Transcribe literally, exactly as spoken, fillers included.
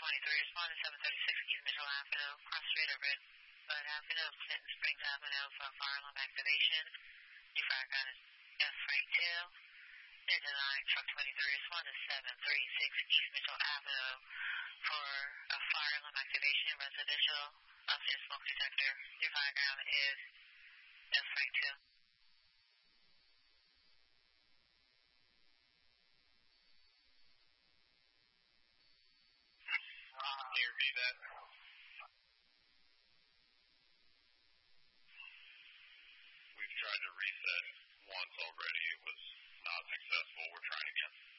twenty-three, respond to seven thirty-six East Mitchell Avenue, cross street over Bud Avenue, Clinton Springs Avenue for fire alarm activation. Your fire ground is F Frank two. Engine nine, truck twenty-three, respond to seven thirty-six East Mitchell Avenue for a fire alarm activation, residential, upstairs smoke detector. Your fire ground is F Frank two. Can you repeat that? We've tried to reset once already. It was not successful. We're trying again.